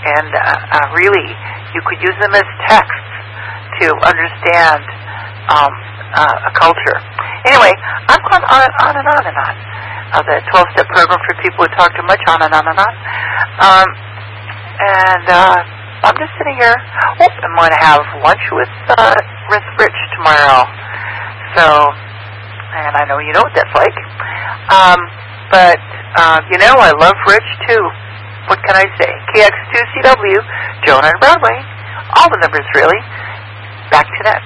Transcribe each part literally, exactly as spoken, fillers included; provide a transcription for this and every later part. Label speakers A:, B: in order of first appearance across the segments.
A: and uh, uh, really, you could use them as texts to understand um, uh, a culture. Anyway, I've gone on, on and on and on. Uh, the twelve-step program for people who talk too much, on and on and on. Um, and uh, I'm just sitting here. Oh, I'm going to have lunch with uh, with Rich tomorrow. So, and I know you know what that's like. Um, but, uh, you know, I love Rich, too. What can I say? K X two C W, Joan on Broadway. All the numbers, really. Back to that.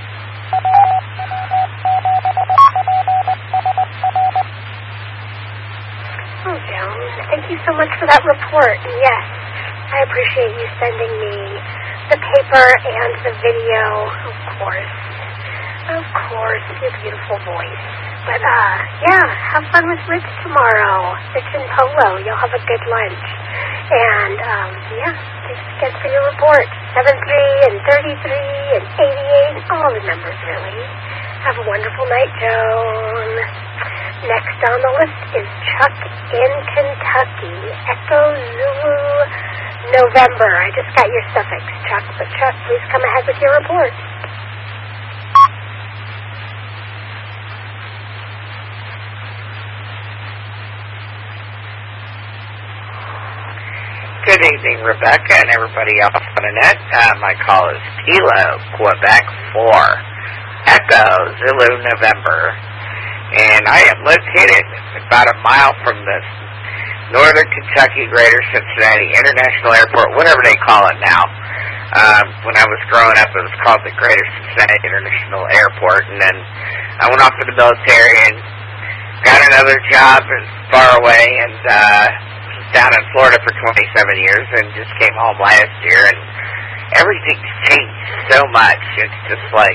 B: Oh, Joan, thank you so much for that report. Yes, I appreciate you sending me the paper and the video, of course. Of course, your beautiful voice. But, uh, yeah, have fun with Rich tomorrow. Rich and Polo. You'll have a good lunch. And, um, yeah, thanks again for your report. seven three and thirty-three and eighty-eight, all the numbers, really. Have a wonderful night, Joan. Next on the list is Chuck in Kentucky. Echo Zulu November. I just got your suffix, Chuck. But, Chuck, please come ahead with your report.
C: Good evening, Rebecca, and everybody else on the net. Uh, my call is Kilo, Quebec four, Echo, Zulu, November. And I am located about a mile from the Northern Kentucky Greater Cincinnati International Airport, whatever they call it now. Um, when I was growing up, it was called the Greater Cincinnati International Airport. And then I went off to the military and got another job far away, and uh down in Florida for twenty-seven years, and just came home last year, and everything's changed so much. It's just like,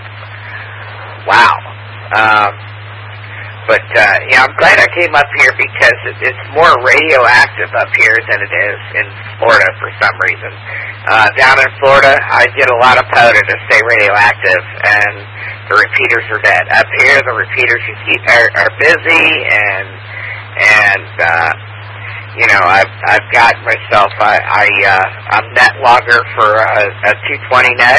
C: wow. Um, but, uh, yeah, I'm glad I came up here because it, it's more radioactive up here than it is in Florida for some reason. Uh, down in Florida, I did a lot of powder to stay radioactive, and the repeaters are dead. Up here, the repeaters you keep are, are busy, and, and, uh, You know, I've I've got myself. I, I uh, I'm net logger for a, a two twenty net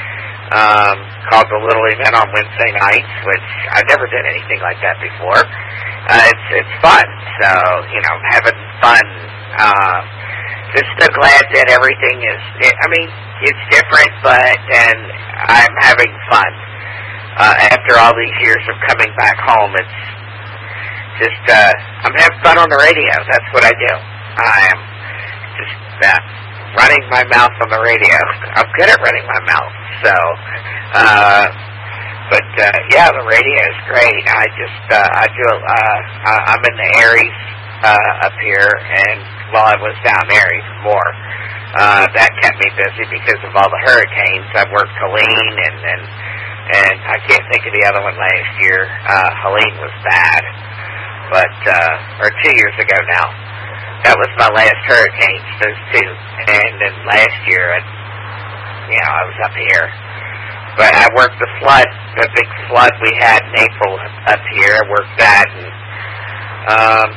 C: um, called the Little Event on Wednesday nights, which I never did anything like that before. Uh, it's it's fun, so you know, having fun. Uh, just so glad that everything is. I mean, it's different, but and I'm having fun. Uh, after all these years of coming back home, it's. Just, uh, I'm having fun on the radio. That's what I do. I am just uh, running my mouth on the radio. I'm good at running my mouth. So, uh, but, uh, yeah, the radio is great. I just, uh, I do, uh, I'm in the Aries, uh, up here, and while I was down there even more. Uh, that kept me busy because of all the hurricanes. I worked Helene, and, and, and I can't think of the other one last year. Uh, Helene was bad. But, uh, or two years ago now. That was my last hurricane, those two. And then last year, I, you know, I was up here. But I worked the flood, the big flood we had in April up here. I worked that, and, um,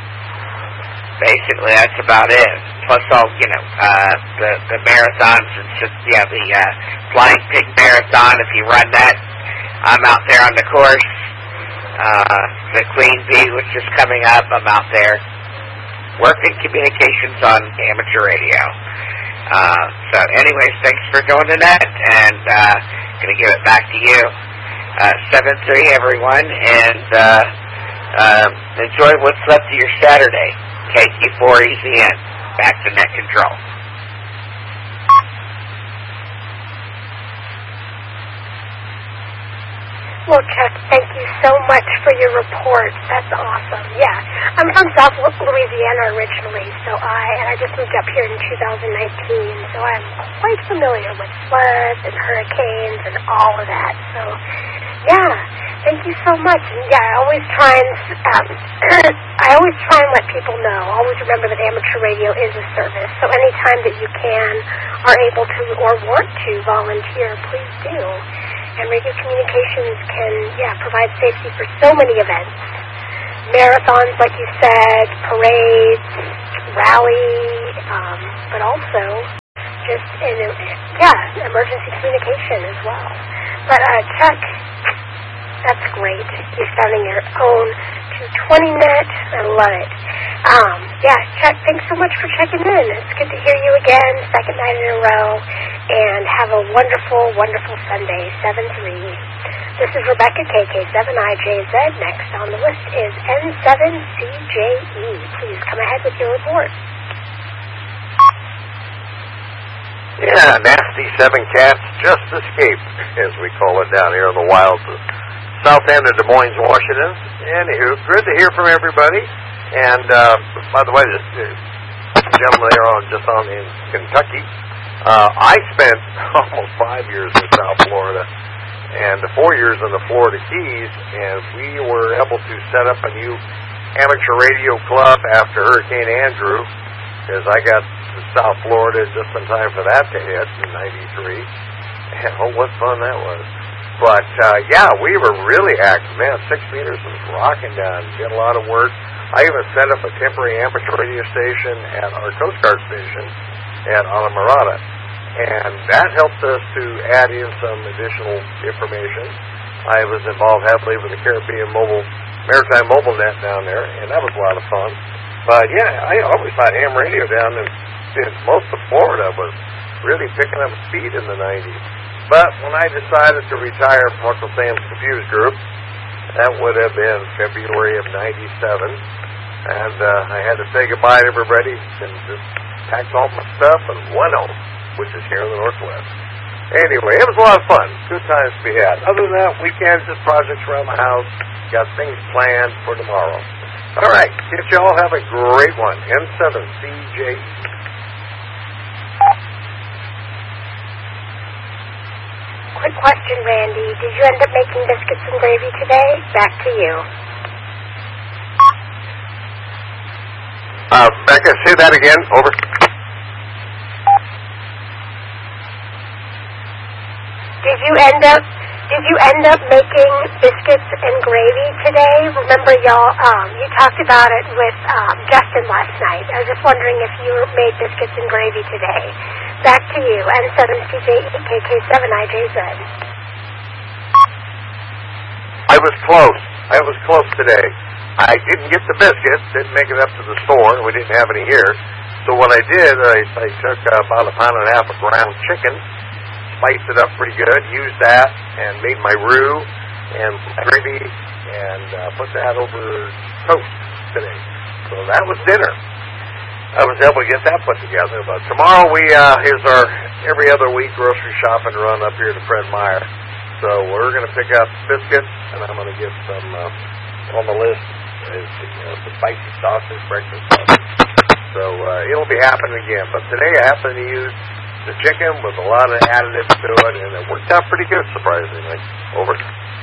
C: basically that's about it. Plus all, you know, uh, the, the marathons, and just, yeah, the, uh, Flying Pig Marathon, if you run that, I'm out there on the course. Uh, the Queen Bee, which is coming up, I'm out there working communications on amateur radio. Uh, so anyways, thanks for joining that, and uh, going to give it back to you. Uh, seven three, everyone, and uh, uh, enjoy what's left of your Saturday. K Q four E Z N, back to net control.
B: Well, Chuck, thank you so much for your report. That's awesome. Yeah, I'm from South Louisiana originally, so I and I just moved up here in two thousand nineteen, so I'm quite familiar with floods and hurricanes and all of that. So, yeah, thank you so much. And yeah, I always try and um, I always try and let people know. Always remember that amateur radio is a service. So anytime that you can, are able to, or want to volunteer, please do. And radio communications can, yeah, provide safety for so many events. Marathons, like you said, parades, rally, um, but also just in, yeah, emergency communication as well. But uh, Chuck, that's great. You're starting your own two twenty net. I love it. Um, yeah, Chuck, thanks so much for checking in. It's good to hear you again, second night in a row. And have a wonderful, wonderful Sunday, seven three. This is Rebecca, K K seven I J Z. Next on the list is N seven C J E. Please come ahead with your report.
D: Yeah, nasty seven cats just escaped, as we call it down here in the wilds of south end of Des Moines, Washington. Anywho, good to hear from everybody. And, uh, by the way, this uh, gentleman there on, just on in Kentucky, uh, I spent almost five years in South Florida and four years in the Florida Keys, and we were able to set up a new amateur radio club after Hurricane Andrew, because I got to South Florida just in time for that to hit in ninety-three. And oh, what fun that was. But, uh, yeah, we were really active. Man, six meters was rocking down. Did a lot of work. I even set up a temporary amateur radio station at our Coast Guard station at Alamirada. And that helped us to add in some additional information. I was involved heavily with the Caribbean Mobile, Maritime Mobile Net down there, and that was a lot of fun. But, yeah, I always thought ham radio down in, in most of Florida was really picking up speed in the nineties. But when I decided to retire from Uncle Sam's Confused Group, that would have been February of ninety-seven, and uh, I had to say goodbye to everybody and just packed all my stuff and went home, which is here in the Northwest. Anyway, it was a lot of fun. Good times to be had. Other than that, weekends, just projects around the house. Got things planned for tomorrow. All right. Get you all have a great one. N seven C J E.
B: Quick question, Randy. Did you end up making biscuits and gravy today? Back to you.
D: Uh, Becca, say that again. Over.
B: Did you end up did you end up making biscuits and gravy today? Remember, y'all, um, you talked about it with um, Justin last night. I was just wondering if you made biscuits and gravy today. Back to you, N seven C J E K K seven I J Z.
D: I was close. I was close today. I didn't get the biscuits, didn't make it up to the store. We didn't have any here. So what I did, I, I took uh, about a pound and a half of ground chicken, spiced it up pretty good, used that, and made my roux and gravy, and uh, put that over toast today. So that was dinner. I was able to get that put together. But tomorrow we uh, is our every other week grocery shopping run up here to Fred Meyer. So we're going to pick up biscuits, and I'm going to get some uh, on the list is you know, the spicy sausage, breakfast sausage. So uh, it'll be happening again. But today I happen to use the chicken with a lot of additives to it, and it worked out pretty good, surprisingly. Over.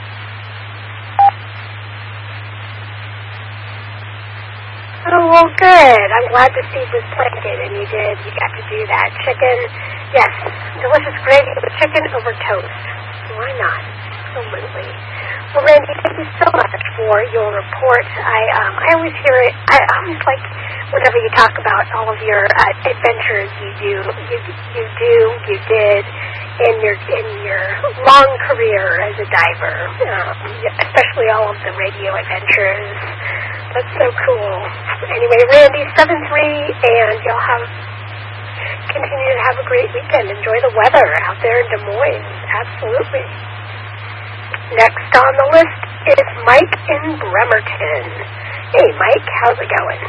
B: Oh, well, good. I'm glad the seed was planted, and you did. You got to do that. Chicken, yes, delicious gravy with chicken over toast. Why not? Absolutely. Well, Randy, thank you so much for your report. I um, I always hear it. I always like whenever you talk about all of your uh, adventures you do, you you do, you did in your in your long career as a diver, um, especially all of the radio adventures. That's so cool. Anyway, Randy, seven three, and y'all have continue to have a great weekend. Enjoy the weather out there in Des Moines. Absolutely. Next on the list is Mike in Bremerton. Hey, Mike, how's it going?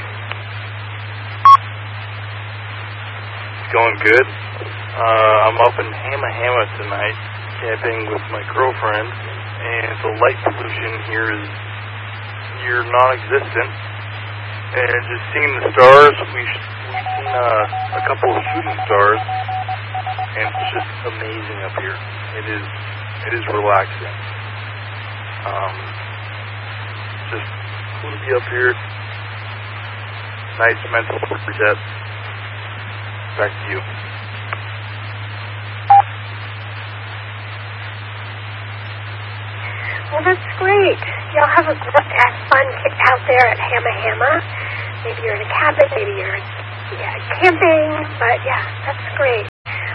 E: It's going good. Uh, I'm up in Hamma Hamma tonight, camping with my girlfriend, and the light pollution here is near non-existent. And just seeing the stars, we we've seen uh, a couple of shooting stars, and it's just amazing up here. It is it is relaxing. Um, just cool to be up here. Nice mental reset. Back to you.
B: Well, that's great. Y'all have a great, have fun out there at Hamma Hamma. Maybe you're in a cabin, maybe you're yeah, camping, but yeah, that's great.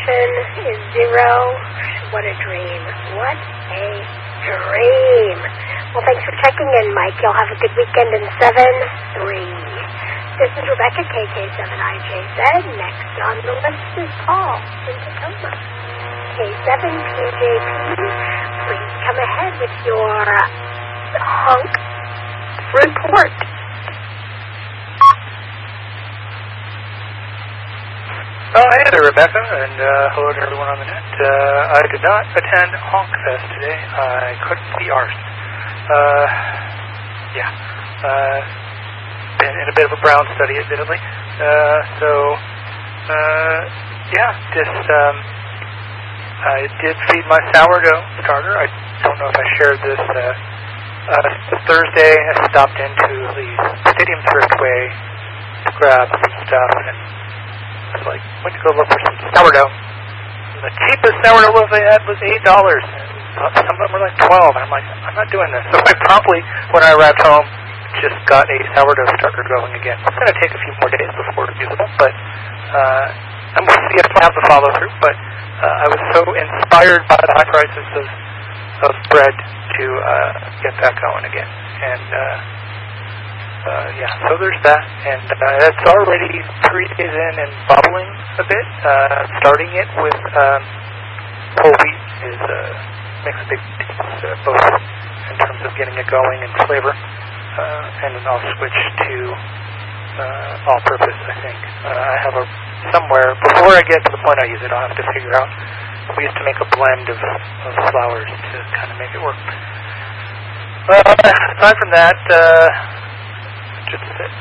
B: Austin is zero. What a dream. What a dream. Well, thanks for checking in, Mike. You'll have a good weekend in seven three. This is Rebecca, K K seven I J Z. Next on the list is Paul in Tacoma. K seven P J P. Please come ahead with your hunk report.
F: Oh, hey there, Rebecca, and uh, hello to everyone on the net. Uh, I did not attend Honk Fest today. I couldn't be arsed. Uh, yeah. Uh, been in a bit of a Brown study, admittedly. Uh, so, uh, yeah, just, um, I did feed my sourdough starter. I don't know if I shared this. Uh, uh, Thursday, I stopped into the Stadium Thriftway to grab some stuff, and I was like, went to go look for some sourdough. And the cheapest sourdough loaf they had was eight dollars. Some of them were like twelve. And I'm like, I'm not doing this. So I promptly, when I arrived home, just got a sourdough starter going again. It's going to take a few more days before it's usable, but uh, I'm going to see if I have the follow through. But uh, I was so inspired by the high prices of, of bread to uh, get that going again. And uh, Uh, yeah, so there's that, and uh, it's already three days in and bubbling a bit. Uh, starting it with um, whole wheat is uh, makes a big difference, uh, both in terms of getting it going and flavor, uh, and then I'll switch to uh, all-purpose. I think uh, I have a somewhere before I get to the point I use it. I'll have to figure out. We used to make a blend of, of flours to kind of make it work. Uh, aside from that. Uh, Just a bit.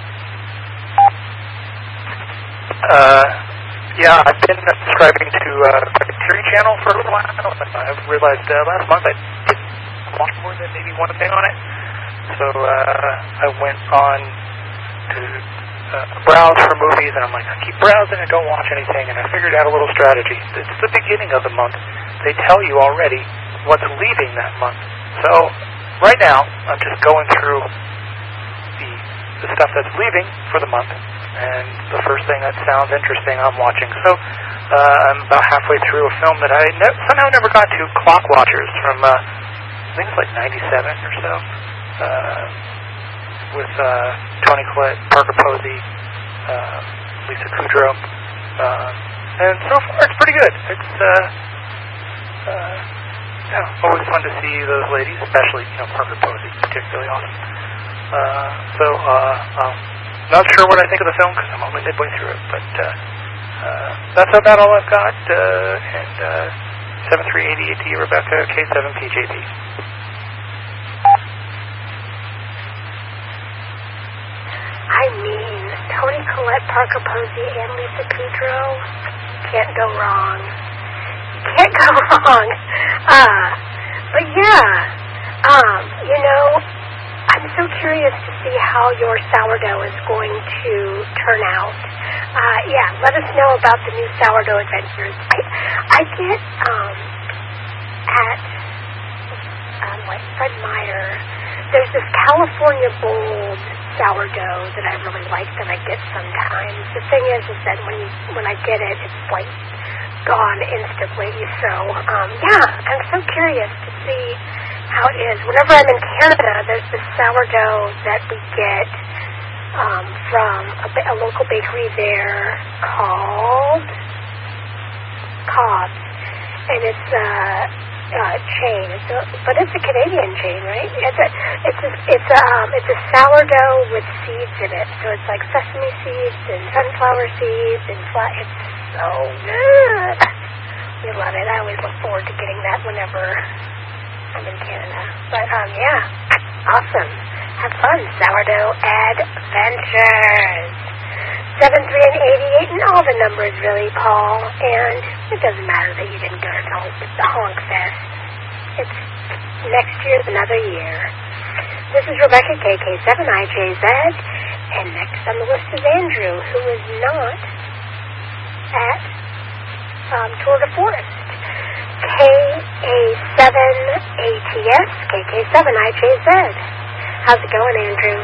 F: Uh, yeah, I've been subscribing to uh, the Theory channel for a little while. I realized uh, last month I didn't watch more than maybe one thing on it. So uh, I went on to uh, browse for movies, and I'm like, I keep browsing and don't watch anything, and I figured out a little strategy. It's the beginning of the month. They tell you already what's leaving that month. So right now, I'm just going through the stuff that's leaving for the month, and the first thing that sounds interesting I'm watching. So uh, I'm about halfway through a film that I ne- somehow never got to, Clock Watchers, from uh, I think it's like ninety-seven or so, uh, with uh, Toni Collette, Parker Posey, uh, Lisa Kudrow, uh, and so far it's pretty good. It's uh, uh, yeah, always fun to see those ladies, especially you know Parker Posey, particularly awesome. Uh, so, uh, I'm not sure what I think of the film because I'm only midway through it, but uh, uh, that's about all I've got. Uh, and uh, seven three eight eight to you, Rebecca, K seven P J P.
B: I mean, Toni Collette, Parker Posey, and Lisa Kudrow can't go wrong. Can't go wrong. Uh, but yeah, um, you know, I'm so curious to see how your sourdough is going to turn out. Uh, yeah, let us know about the new sourdough adventures. I, I get um, at um, like Fred Meyer, there's this California Bold sourdough that I really like that I get sometimes. The thing is, is that when you, when I get it, it's like gone instantly. So um, yeah, I'm so curious to see how it is. Whenever I'm in Canada, there's this sourdough that we get um, from a, a local bakery there called Cobb's, and it's a, a chain. It's a, but it's a Canadian chain, right? It's a it's a it's a um, it's a sourdough with seeds in it. So it's like sesame seeds and sunflower seeds and flat. It's so good. We love it. I always look forward to getting that whenever I'm in Canada. But, um, yeah, awesome. Have fun, sourdough adventures. seven three and eighty-eight and all the numbers, really, Paul. And it doesn't matter that you didn't go to the Honk Fest. It's next year's another year. This is Rebecca, K K seven I J Z. And next on the list is Andrew, who is not at um, Tour de Forest. K A seven A T S, K K seven I J Z. How's it going, Andrew?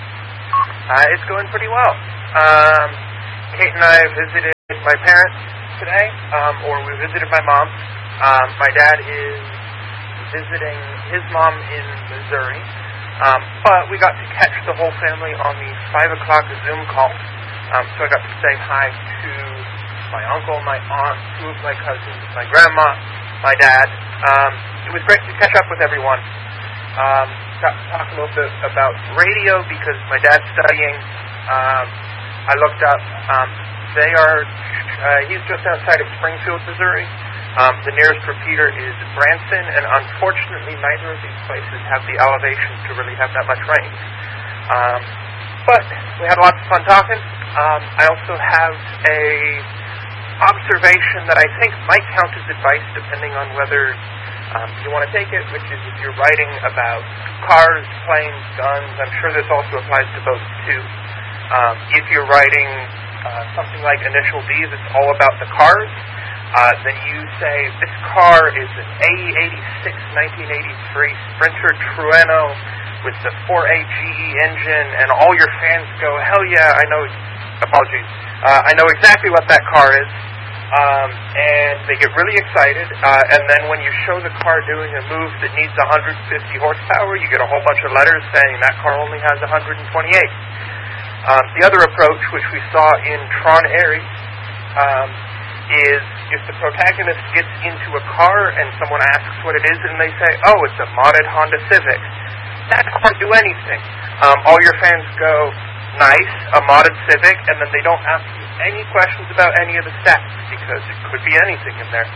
G: Uh, it's going pretty well. Um, Kate and I visited my parents today, um, or we visited my mom. Um, my dad is visiting his mom in Missouri, um, but we got to catch the whole family on the five o'clock Zoom call. Um, so I got to say hi to my uncle, my aunt, two of my cousins, my grandma, my dad. Um, it was great to catch up with everyone. Um, got to talk a little bit about radio because my dad's studying. Um, I looked up. Um, they are. Uh, he's just outside of Springfield, Missouri. Um, the nearest repeater is Branson, and unfortunately, neither of these places have the elevation to really have that much range. Um, but we had lots of fun talking. Um, I also have a observation that I think might count as advice, depending on whether um, you want to take it, which is if you're writing about cars, planes, guns. I'm sure this also applies to boats too. Um, if you're writing uh, something like Initial D's, it's all about the cars. Uh, then you say, this car is an A E eighty-six nineteen eighty-three Sprinter Trueno with the four A G E engine, and all your fans go, hell yeah, I know, apologies, uh, I know exactly what that car is. Um, and they get really excited, uh, and then when you show the car doing a move that needs one hundred fifty horsepower, you get a whole bunch of letters saying that car only has one hundred twenty-eight. Um, the other approach, which we saw in Tron Ares, um, is if the protagonist gets into a car and someone asks what it is and they say, oh, it's a modded Honda Civic. That can't do anything. Um, all your fans go, nice, a modded Civic, and then they don't ask you any questions about any of the stats because it could be anything in there.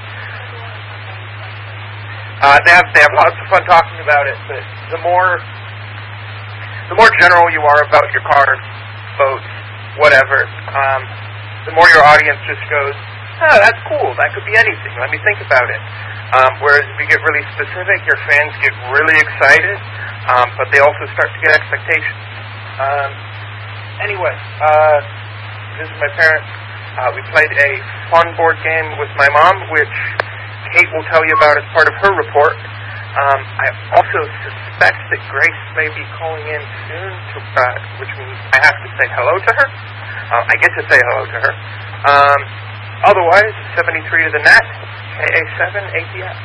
G: Uh, they have they have lots of fun talking about it, but the more the more general you are about your car, boats, whatever, um, the more your audience just goes, oh, that's cool. That could be anything. Let me think about it. Um, whereas if you get really specific, your fans get really excited, um, but they also start to get expectations. Um, anyway, uh, this is my parents. Uh, we played a fun board game with my mom, which Kate will tell you about as part of her report. Um, I also suspect that Grace may be calling in soon, to, uh, which means I have to say hello to her. Uh, I get to say hello to her. Um, Otherwise, seventy-three to the net, K A seven, A T S.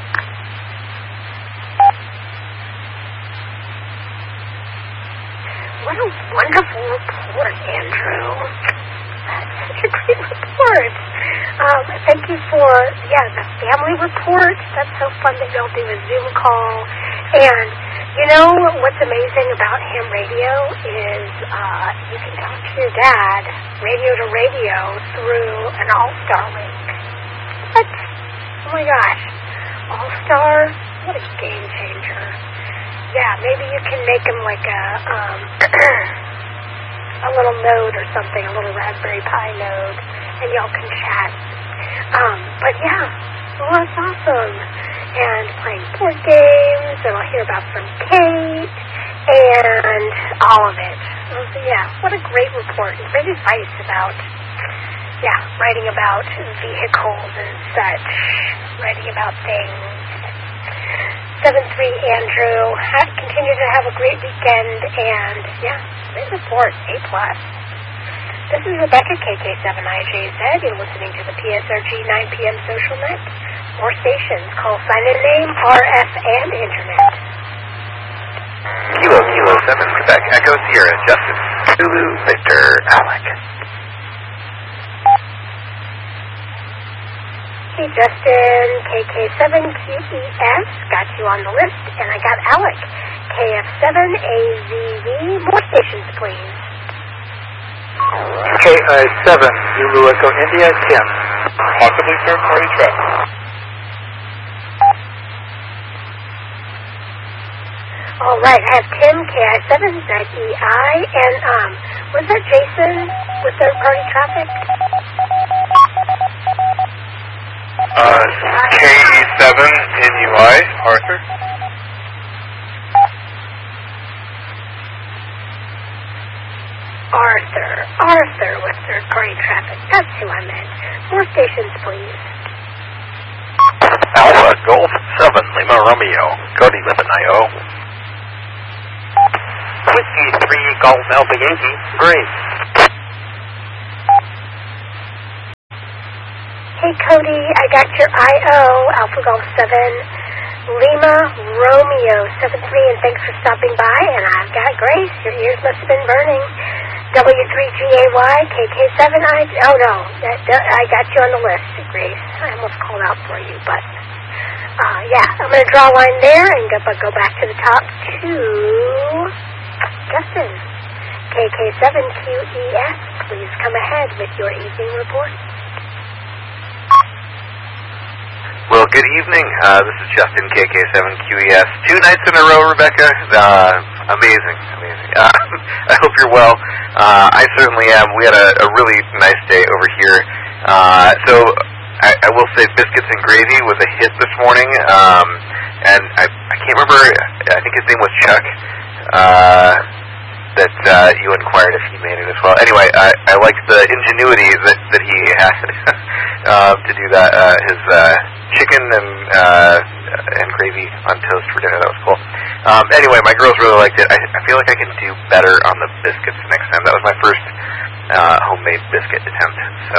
B: What a wonderful report, Andrew. That's such a great report. Um, thank you for, yeah, the family report. That's so fun that y'all do a Zoom call. And, you know, what's amazing about ham radio is uh, you can talk to your dad radio to radio through an All-Star link. What? Oh my gosh. All-Star? What a game changer. Yeah, maybe you can make him like a, um, a little node or something, a little Raspberry Pi node, and y'all can chat. Um, but yeah, well, that's awesome. And playing board games, and I'll hear about from Kate, and all of it. So yeah, what a great report, and great advice about, yeah, writing about vehicles and such, writing about things. seven three Andrew, have, continue to have a great weekend, and yeah, great report, A plus. This is Rebecca, K K seven I J Z. You're listening to the P S R G nine p.m. Social Net. More stations. Call sign-in name, R F, and Internet.
H: Kilo, Kilo seven, Quebec, Echo, Sierra, Justin, Zulu, Victor, Alec.
B: Hey, Justin, K K seven Q E S, got you on the list, and I got Alec, K F seven A Z V. More stations, please.
F: K I seven, Zulu Echo India, Tim.
E: Possibly third-party traffic.
B: All right, I have Tim, K I seven, Z E I, and, um, was that Jason with third-party traffic?
E: Uh, K E seven, N U I, Arthur.
B: Arthur. Arthur with third-party traffic. That's who I meant. More stations, please.
H: Alpha, Golf seven, Lima, Romeo, Cody, Lipanayo. Whiskey three, Golf Alpha Yankee, Grace.
B: Hey, Cody, I got your I O, Alpha Golf seven, Lima Romeo seven three, and thanks for stopping by. And I've got Grace. Your ears must have been burning. W three G A Y, K K seven, I, oh no, that, that, I got you on the list, Grace. I almost called out for you, but, uh, yeah, I'm going to draw a line there and go, but go back to the top to Justin. K K seven Q E S, please come ahead with your evening report.
H: Well, good evening. Uh, this is Justin, K K seven Q E S. Two nights in a row, Rebecca. Uh, amazing, amazing. Uh, I hope you're well. Uh, I certainly am. We had a, a really nice day over here. Uh, so I, I will say biscuits and gravy was a hit this morning. Um, and I, I can't remember, I think his name was Chuck, uh, that uh, you inquired if he made it as well. Anyway, I, I liked the ingenuity that, that he had uh, to do that. Uh, his uh, chicken and uh, and gravy on toast for dinner, that was cool. Um, anyway, my girls really liked it. I, I feel like I can do better on the biscuits next time. That was my first uh, homemade biscuit attempt. So,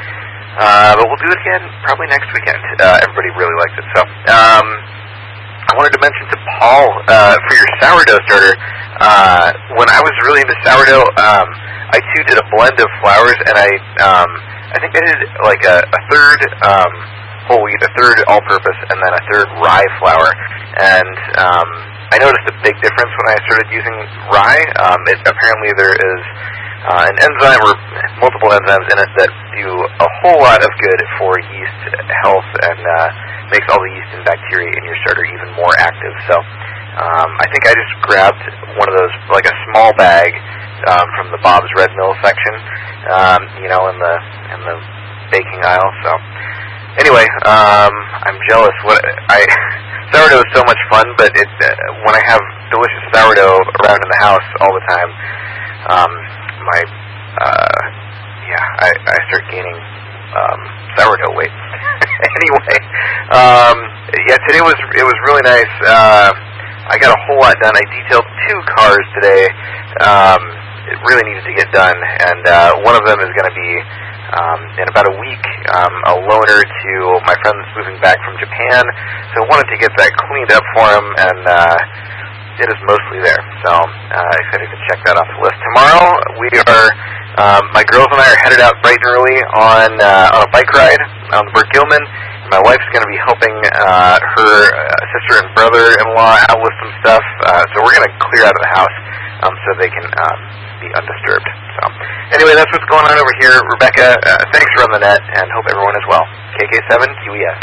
H: uh, but we'll do it again probably next weekend. Uh, everybody really liked it. So, um, I wanted to mention to Paul, uh, for your sourdough starter, uh, when I was really into sourdough, um, I too did a blend of flours, and I, um, I think I did like a, a third, um, whole wheat, a third all-purpose, and then a third rye flour, and, um, I noticed a big difference when I started using rye. Um, it, apparently there is, uh, an enzyme, or multiple enzymes in it that do a whole lot of good for yeast health, and, uh, makes all the yeast and bacteria in your starter even more active. So um, I think I just grabbed one of those, like a small bag um, from the Bob's Red Mill section, um, you know, in the in the baking aisle. So anyway, um, I'm jealous. What I sourdough is so much fun, but it uh, when I have delicious sourdough around in the house all the time, um, my uh, yeah, I, I start gaining um, sourdough weight. Anyway, um, yeah, today was it was really nice. Uh, I got a whole lot done. I detailed two cars today. Um, it really needed to get done, and uh, one of them is going to be um, in about a week. Um, a loaner to my friend that's moving back from Japan. So I wanted to get that cleaned up for him, and uh, it is mostly there. So uh, excited to check that off the list. Tomorrow we are. Um, my girls and I are headed out bright and early on uh, on a bike ride on the Burt Gilman. My wife's going to be helping uh, her uh, sister and brother-in-law out with some stuff. Uh, so we're going to clear out of the house um, so they can um, be undisturbed. So anyway, that's what's going on over here. Rebecca, uh, thanks for on the net, and hope everyone is well. K K seven Q E S.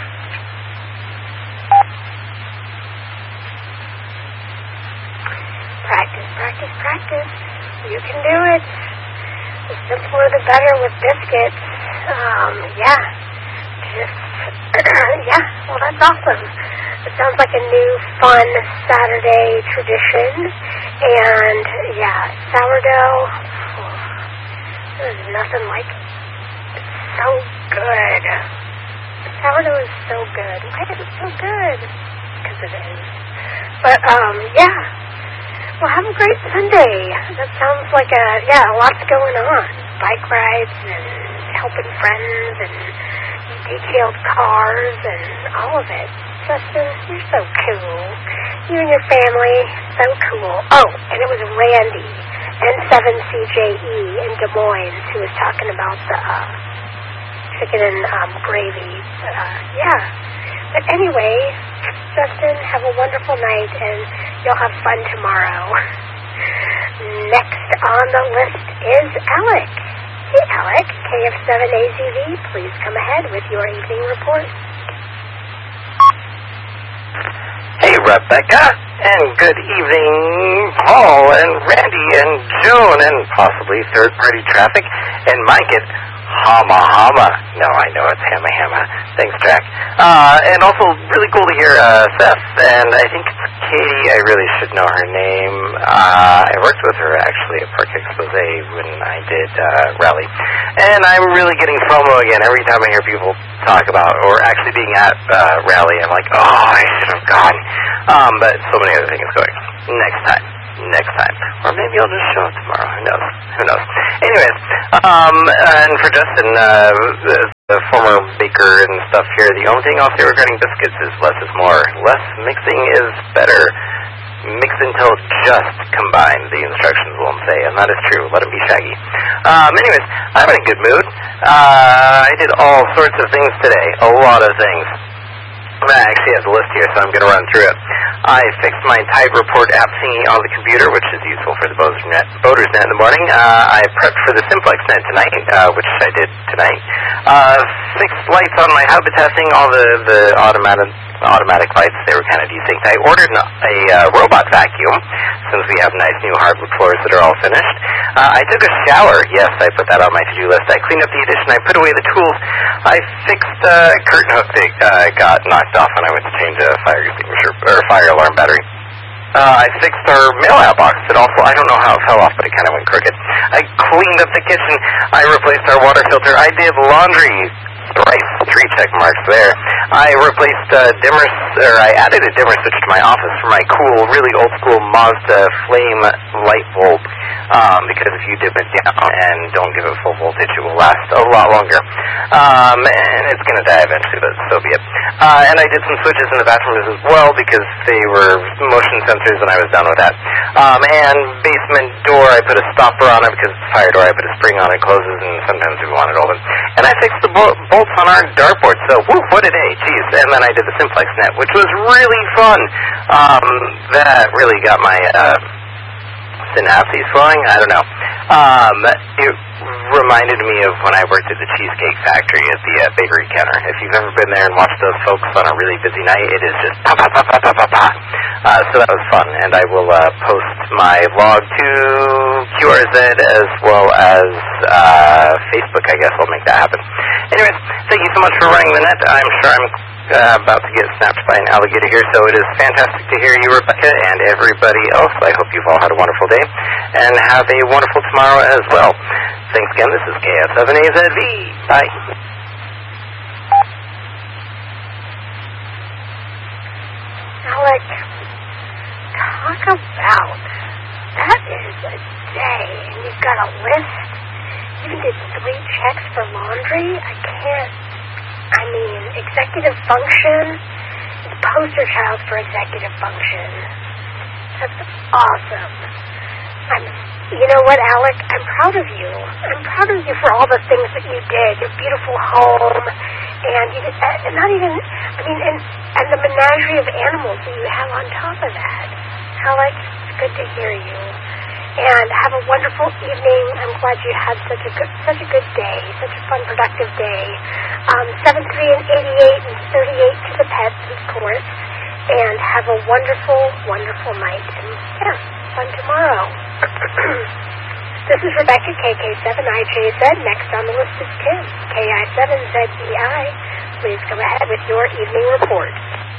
B: Practice, practice, practice. You can do it. The simpler the better with biscuits. Um, yeah. Just, yeah, well, that's awesome. It sounds like a new, fun Saturday tradition. And, yeah, sourdough, oh, there's nothing like it. It's so good. Sourdough is so good. Why is it so good? Because it is. But, um, yeah. Well, have a great Sunday. That sounds like a, yeah, a lot's going on. Bike rides and helping friends and detailed cars and all of it. Justin, you're so cool. You and your family, so cool. Oh, and it was Randy, N seven C J E in Des Moines, who was talking about the uh, chicken and um, gravy. Uh, yeah. But anyway, Justin, have a wonderful night, and you'll have fun tomorrow. Next on the list is Alec. Hey, Alec, K F seven A Z V, please come ahead with your evening report.
I: Hey, Rebecca, and good evening, Paul, and Randy, and Joan, and possibly third-party traffic, and Mike at Hama Hama. No, I know it's Hama Hama. Thanks, Jack. Uh, and also, really cool to hear uh, Seth, and I think it's Katie. I really should know her name. Uh, I worked with her, actually, at Park Expose when I did uh, Rally. And I'm really getting FOMO again every time I hear people talk about, or actually being at uh, Rally. I'm like, oh, I should have gone. Um, but so many other things going. Next time. Next time. Or maybe I'll just show up tomorrow. Who knows? Who knows? Anyways, um, and for Justin, uh, the former baker and stuff here, the only thing I'll say regarding biscuits is less is more. Less mixing is better. Mix until just combined, the instructions won't say, and that is true. Let them be shaggy. Um, anyways, I'm in a good mood. Uh, I did all sorts of things today. A lot of things. I actually have the list here, so I'm going to run through it. I fixed my Tide Report app thingy on the computer, which is useful for the Boaters Net, Boaters Net in the morning. Uh, I prepped for the Simplex Net tonight, uh, which I did tonight. Uh, fixed lights on my Habitasting, all the, the automatic automatic lights, they were kind of desynced. I ordered a uh, robot vacuum, since we have nice new hardwood floors that are all finished. Uh, I took a shower. Yes, I put that on my to-do list. I cleaned up the addition. I put away the tools. I fixed a uh, curtain hook that uh, got knocked off when I went to change a fire extinguisher, or fire alarm battery. Uh, I fixed our mail out box. It also, I don't know how it fell off, but it kind of went crooked. I cleaned up the kitchen. I replaced our water filter. I did laundry. Thrice, three check marks there. I replaced uh, dimmer, or I added a dimmer switch to my office for my cool, really old school Mazda flame light bulb. Um, because if you dip it down and don't give it full voltage, it will last a lot longer. Um, and it's going to die eventually, but so be it. Uh, and I did some switches in the bathrooms as well because they were motion sensors, and I was done with that. Um, and basement door, I put a stopper on it because it's a fire door. I put a spring on it, closes, and sometimes we want it open. And I fixed the bo- bolts on our dartboard. So, woo, what a day, jeez. And then I did the Simplex Net, which was really fun. Um, that really got my uh, synapses flowing. I don't know. Um, it reminded me of when I worked at the Cheesecake Factory at the uh, bakery counter. If you've ever been there and watched those folks on a really busy night, it is just pa pa pa pa pa pa pa. Uh, so that was fun, and I will uh, post my vlog to Q R Z as well as uh, Facebook. I guess I'll make that happen. Anyways, thank you so much for running the net. I'm sure I'm uh, about to get snapped by an alligator here, so it is fantastic to hear you, Rebecca, and everybody else. I hope you've all had a wonderful day, and have a wonderful tomorrow as well. Thanks again. This is K S seven A Z V. Bye.
B: Alec, talk about, that is a day, and you've got a list. You did three checks for laundry. I can't, I mean, executive function, the poster child for executive function. That's awesome. I'm, you know what, Alec? I'm proud of you. I'm proud of you for all the things that you did. Your beautiful home, and you did, and not even, I mean, and, and the menagerie of animals that you have on top of that. Alec, it's good to hear you. And have a wonderful evening. I'm glad you had such a good, such a good day, such a fun, productive day. Um, seven three and eighty-eight and thirty-eight to the pets, of course. And have a wonderful, wonderful night. And yeah, fun tomorrow. This is Rebecca, K K seven I J Z. Next on the list is Tim, K I seven Z E I. Please go ahead with your evening report.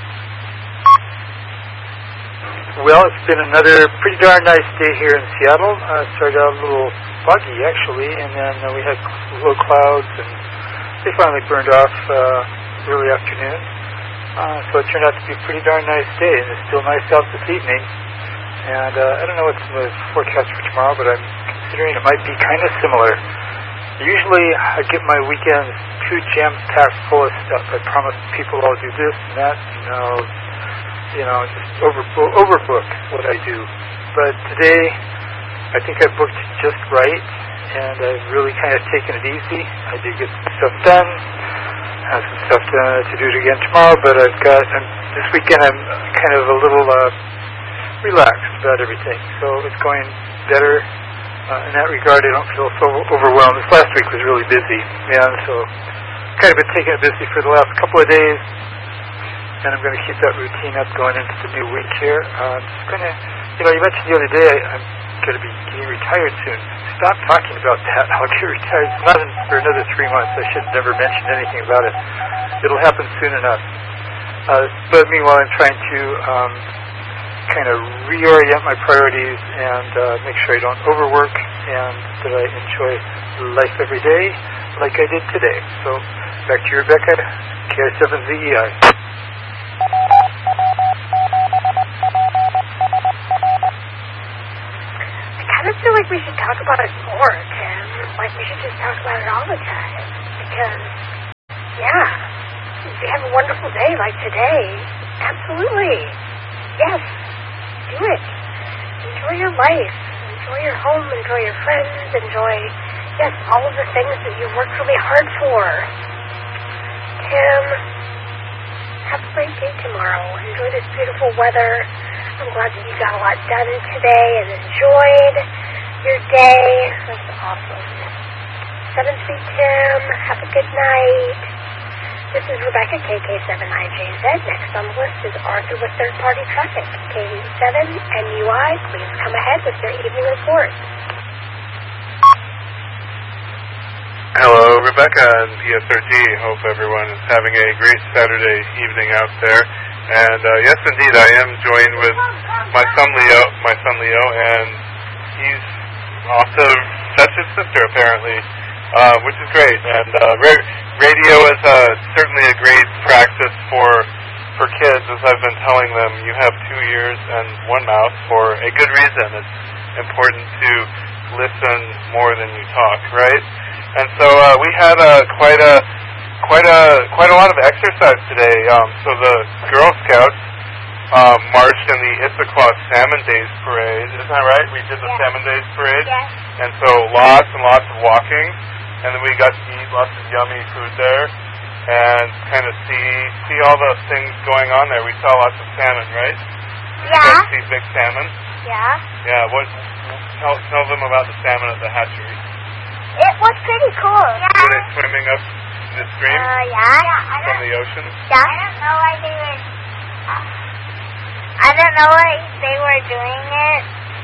F: Well, it's been another pretty darn nice day here in Seattle. Uh, started out a little foggy, actually, and then uh, we had low clouds, and they finally burned off uh, early afternoon. Uh, so it turned out to be a pretty darn nice day, and it's still nice out this evening. And uh, I don't know what's in the forecast for tomorrow, but I'm considering it might be kind of similar. Usually I get my weekends too jam-packed full of stuff. I promise people I'll do this and that, and I'll you know, just over, overbook what I do. But today, I think I booked just right, and I've really kind of taken it easy. I did get some stuff done, have some stuff to, to do again tomorrow, but I've got, I'm, this weekend I'm kind of a little uh, relaxed about everything. So it's going better uh, in that regard. I don't feel so overwhelmed. This last week was really busy, yeah, so kind of been taking it busy for the last couple of days. And I'm going to keep that routine up going into the new week here. Uh, I'm just going to, you know, you mentioned the other day I, I'm going to be getting retired soon. Stop talking about that. I'll get retired. It's not in, for another three months. I should have never mentioned anything about it. It'll happen soon enough. Uh, but meanwhile, I'm trying to um, kind of reorient my priorities and uh, make sure I don't overwork and that I enjoy life every day like I did today. So back to you, Rebecca, K I seven Z E I.
B: I feel like we should talk about it more, Tim. Like we should just talk about it all the time. Because you have a wonderful day like today, absolutely. Yes, do it. Enjoy your life. Enjoy your home. Enjoy your friends. Enjoy, yes, all of the things that you worked really hard for. Tim, have a great day tomorrow. Enjoy this beautiful weather. I'm glad that you got a lot done today and enjoyed your day. That's awesome. Seven Sweet Tim, have a good night. This is Rebecca, K K seven I J Z. Next on the list is Arthur with Third Party Traffic. K seven N U I, please come ahead with your evening report.
J: Hello, Rebecca and P S R G. Hope everyone is having a great Saturday evening out there. And uh, yes, indeed, I am joined with my son Leo, my son Leo, and he's off to fetch his sister apparently, uh, which is great. And uh, ra- radio is uh, certainly a great practice for for kids. As I've been telling them, you have two ears and one mouth for a good reason. It's important to listen more than you talk, right? And so uh, we had uh, quite a quite a quite a lot of exercise today. Um, so the Girl Scouts uh, marched in the Issaquah Salmon Days Parade. Isn't that right? We did the
B: Yeah.
J: Salmon Days Parade.
B: Yes.
J: And so lots and lots of walking, and then we got to eat lots of yummy food there, and kind of see see all the things going on there. We saw lots of salmon, right?
B: Yeah.
J: You guys see big salmon?
B: Yeah.
J: Yeah. What? Tell tell them about the salmon at the hatchery.
B: It was pretty cool. Yeah.
J: Were they swimming up the stream
B: Uh, yeah. yeah
J: from the ocean?
B: Yeah. I don't know why they were. Uh, I don't know why they were doing it.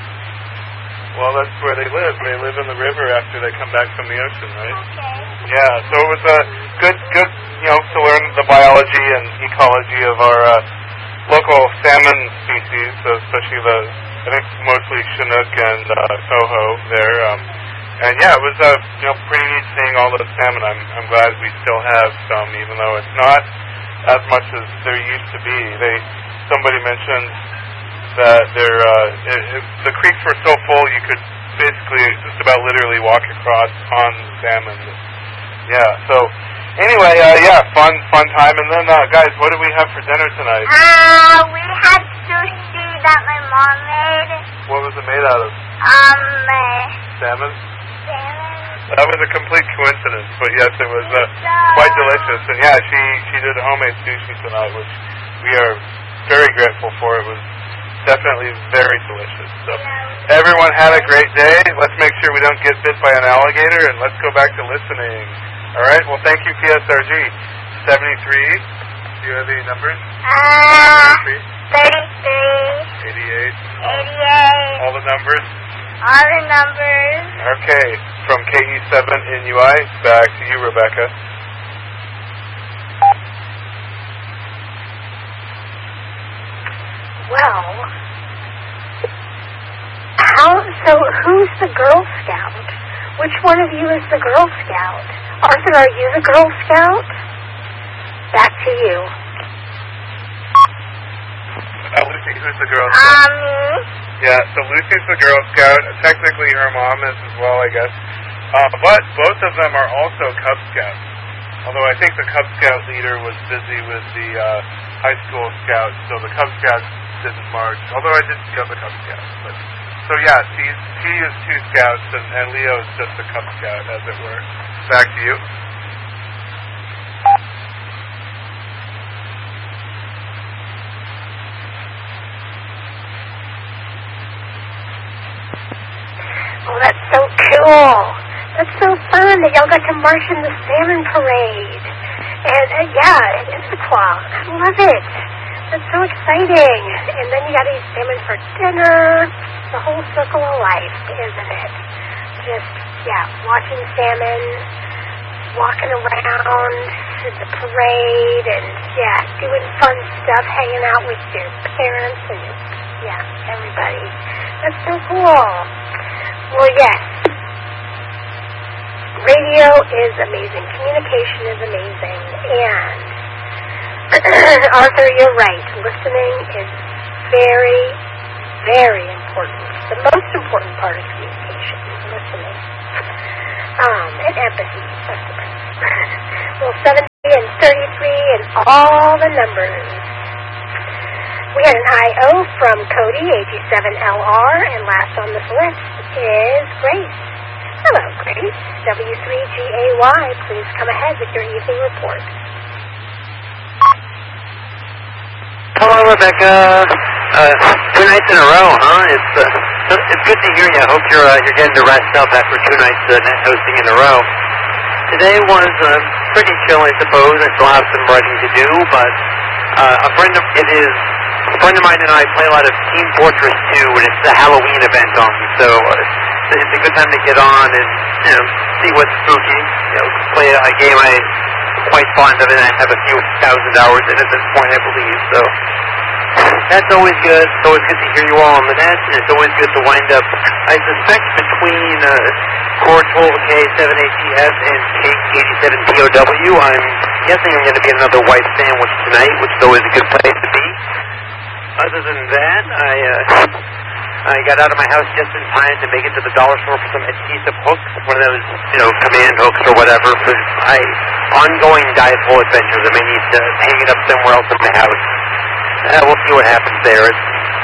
J: Well, that's where they live. They live in the river after they come back from the ocean, right?
B: Okay.
J: Yeah. So it was a good, good, you know, to learn the biology and ecology of our uh, local salmon species, especially the, I think mostly Chinook and uh, coho there. Um, And yeah, it was uh, you know pretty neat seeing all the salmon. I'm I'm glad we still have some, even though it's not as much as there used to be. They somebody mentioned that there uh, it, it, the creeks were so full you could basically just about literally walk across on salmon. Yeah. So anyway, uh, yeah, fun fun time. And then uh, guys, what do we have for dinner tonight?
B: Uh, we had sushi that my mom made.
J: What was it made out of?
B: Um, uh,
J: Salmon.
B: salmon.
J: That was a complete coincidence, but yes, it was uh, quite delicious. And yeah, she she did homemade sushi tonight, which we are very grateful for. It was definitely very delicious. So everyone had a great day. Let's make sure we don't get bit by an alligator, and let's go back to listening. All right. Well, thank you, P S R G. seventy-three. Do you have any numbers?
B: Uh, thirty-three.
J: eighty-eight.
B: eighty-eight.
J: All the numbers.
B: All the numbers.
J: Okay. From K E seven N U I, back to you, Rebecca.
B: Well, how, so who's the Girl Scout? Which one of you is the Girl Scout? Arthur, are you the Girl Scout? Back to you.
J: Uh, Lucy, who's the Girl Scout?
B: Um, me.
J: Yeah, so Lucy's the Girl Scout. Technically, her mom is as well, I guess. Uh, but both of them are also Cub Scouts. Although I think the Cub Scout leader was busy with the uh, high school Scouts, so the Cub Scouts didn't march. Although I did see the Cub Scouts. But, so yeah, she's, she is two Scouts, and, and Leo is just a Cub Scout, as it were. Back to you.
B: Oh, that's so cool. That's so fun that y'all got to march in the salmon parade. And, uh, yeah, in Issaquah. I love it. That's so exciting. And then you got to eat salmon for dinner. The whole circle of life, isn't it? Just, yeah, watching salmon, walking around in the parade, and, yeah, doing fun stuff, hanging out with your parents and, your, yeah, everybody. That's so cool. Well, yes. Radio is amazing. Communication is amazing. And, Arthur, you're right. Listening is very, very important. The most important part of communication is listening. Um, and empathy, of course. Well, seventy and thirty-three and all the numbers. We had an I O from Cody, A G seven L R, and last on this list is Grace. Hello, Grace. W three G A Y, please come ahead with your evening report.
I: Hello, Rebecca. Uh, two nights in a row, huh? It's uh, it's good to hear you. I hope you're uh, you're getting to rest up after two nights uh, net hosting in a row. Today was uh, pretty chill, I suppose. I still have some writing to do, but uh, a friend of it is a friend of mine and I play a lot of Team Fortress two, and it's a Halloween event on, so uh, it's a good time to get on and you know see what's spooky. You know, play a, a game I. quite fond of it, and I have a few thousand hours in at this point, I believe, so that's always good. It's always good to hear you all on the net, and it's always good to wind up, I suspect, between uh, Core twelve K seven A T S and K eighty-seven P O W. I'm guessing I'm going to be another white sandwich tonight, which is always a good place to be. Other than that, I, uh... I got out of my house just in time to make it to the dollar store for some adhesive hooks, one of those, you know, command hooks or whatever, for my ongoing dipole adventures. I may need to hang it up somewhere else in my house. Uh, we'll see what happens there. It's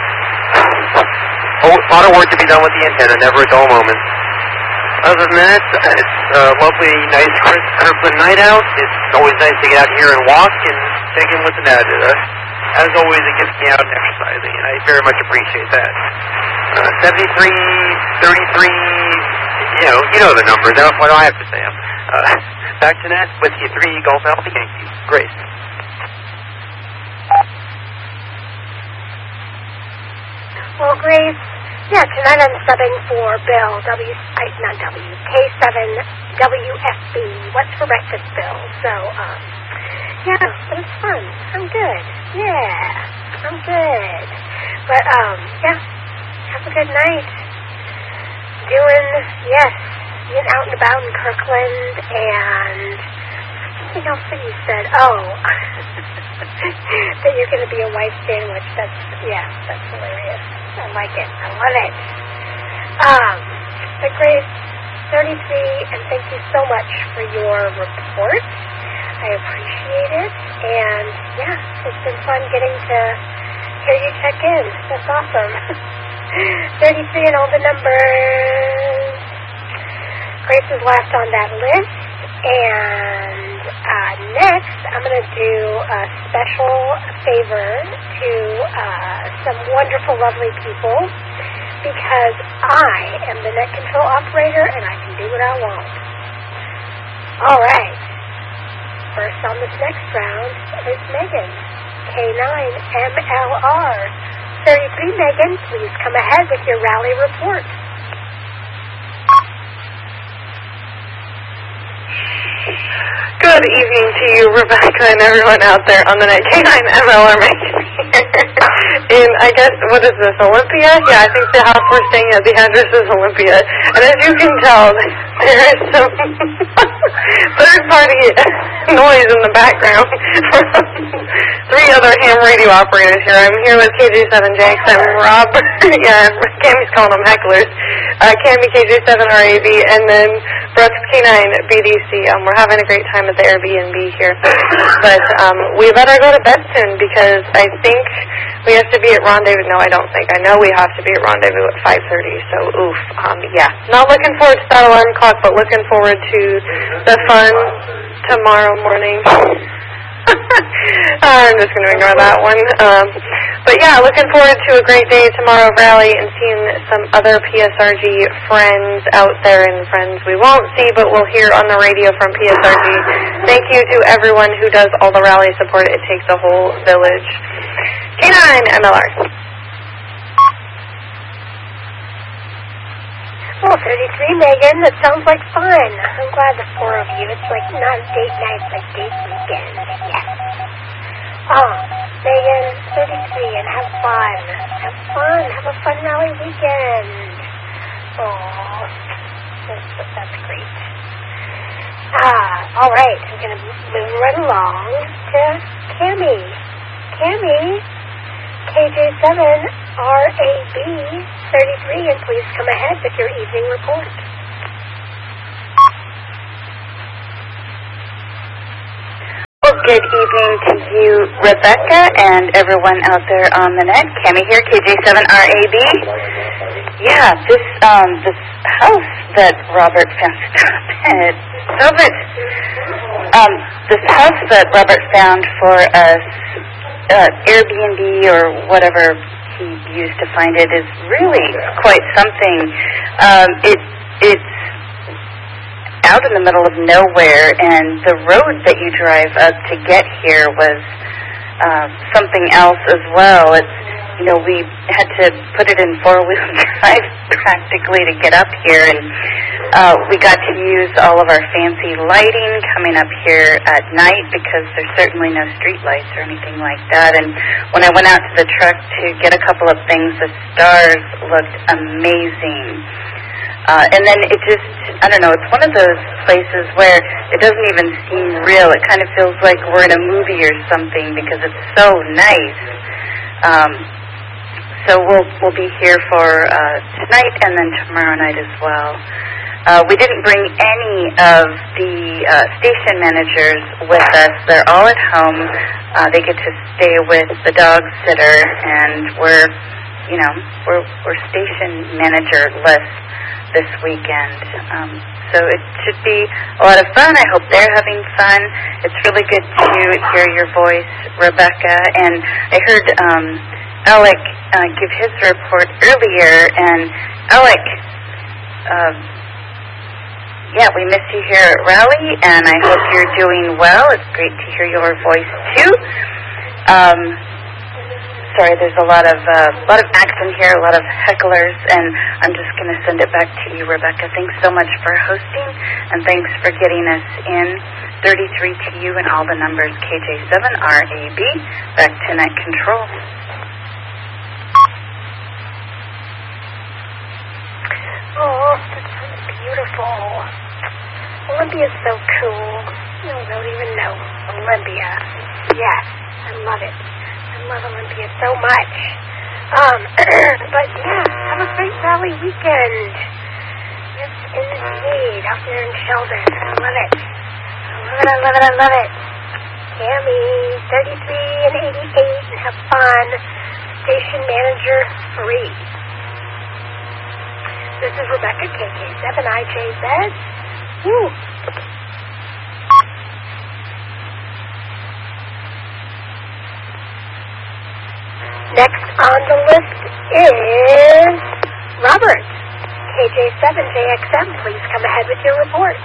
I: a lot of work to be done with the antenna, never a dull moment. Other than that, it's a lovely, nice, crisp Kirkland night out. It's always nice to get out here and walk and check in with the net. Uh, as always, it gets me out and exercising, and I very much appreciate that. Uh, seventy-three, thirty-three, you know, you know the numbers. What do I have to say? Uh, back to net with you three Golf Alpha Yankees. Great.
B: Well, Grace, yeah, tonight I'm subbing for Bill, W, I, not W, K seven W F B. What's for breakfast, Bill? So, um, yeah, but it's fun. I'm good. Yeah, I'm good. But, um, yeah. Have a good night. Doing, yes, being out and about in Kirkland, and something else that you said. Oh, that you're going to be a white sandwich. That's, yeah, that's hilarious. I like it. I love it. Um, but Grace, thirty-three, and thank you so much for your report. I appreciate it, and yeah, it's been fun getting to hear you check in. That's awesome. thirty-three and all the numbers. Grace is last on that list. And uh, next, I'm going to do a special favor to uh, some wonderful, lovely people, because I am the net control operator and I can do what I want. All right. First on this next round is Megan, K nine M L R. thirty-three, Megan, please come ahead with your rally report.
K: Good evening to you, Rebecca, and everyone out there on the net. K nine M L R Megan here. In, I guess, what is this, Olympia? Yeah, I think the house we're staying at, the address is Olympia. And as you can tell, there is some third-party noise in the background from three other ham radio operators here. I'm here with K J seven Jax. I'm Rob. Yeah, Cammy's calling them hecklers. Uh, Cammy K J seven R A B, and then Brooks K nine B D C. Um, we're having a great time at the Airbnb here. But um, we better go to bed soon because I think we have to be at Rendezvous. No, I don't think. I know we have to be at Rendezvous at five thirty, so oof. Um, yeah. Not looking forward to that alarm clock, but looking forward to the fun tomorrow morning. I'm just going to ignore that one. Um, but yeah, looking forward to a great day tomorrow of rally and seeing some other P S R G friends out there and friends we won't see but we'll hear on the radio from P S R G. Thank you to everyone who does all the rally support. It takes a whole village. K nine M L R.
B: Oh, thirty-three, Megan. That sounds like fun. I'm glad the four of you. It's like not date night, but date weekend. Yes. Oh, Megan, thirty-three, and have fun. Have fun. Have a fun rally weekend. Oh, that's, that's great. Ah, all right. I'm going to move right along to Cammy. Cammy, K J seven R A B thirty-three, and please come ahead with your evening report.
K: Well,
L: good evening to you, Rebecca, and everyone out there on the net. Cammie here, K J seven R A B. Yeah, this um this house that Robert found. Stop it. Stop it. Um, this house that Robert found for us, uh, Airbnb or whatever he used to find it, is really quite something. Um, it it's out in the middle of nowhere, and the road that you drive up to get here was uh, something else as well. It's, you know, we had to put it in four-wheel drive practically to get up here, and uh, we got to use all of our fancy lighting coming up here at night because there's certainly no street lights or anything like that. And when I went out to the truck to get a couple of things, the stars looked amazing. Uh, and then it just, I don't know, it's one of those places where it doesn't even seem real. It kind of feels like we're in a movie or something because it's so nice. Um, so we'll we'll be here for uh, tonight and then tomorrow night as well. Uh, we didn't bring any of the uh, station managers with us. They're all at home. Uh, they get to stay with the dog sitter, and we're, you know, we're we're station manager-less this weekend. Um, so it should be a lot of fun. I hope they're having fun. It's really good to hear your voice, Rebecca. And I heard um, Alec uh, give his report earlier. And Alec, uh, yeah, we miss you here at Raleigh, and I hope you're doing well. It's great to hear your voice, too. Um, Sorry, there's a lot of uh, lot of accent here, a lot of hecklers, and I'm just going to send it back to you, Rebecca. Thanks so much for hosting, and thanks for getting us in. thirty-three to you and all the numbers, K J seven R A B. Back to Net Control.
B: Oh, that's so beautiful. Olympia's so cool. You don't even know Olympia. Yes, I love it. I love Olympia so much. Um, but yeah, have a great Raleigh weekend. Yes, indeed. Out there in Sheldon. I love it. I love it, I love it, I love it. Cammie, thirty-three and eighty-eight, and have fun. Station manager free. This is Rebecca, K K seven I J Z. Woo. Next on the list is Robert, K J seven J X M. Please come ahead with your report.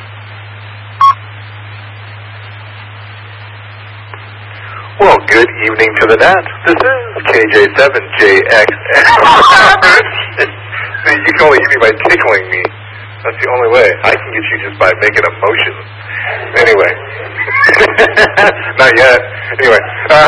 H: Well, good evening to the net. This is K J seven J X M. See, you can only hear me by tickling me. That's the only way. I can get you just by making a motion. Anyway. Not yet. Anyway. Uh,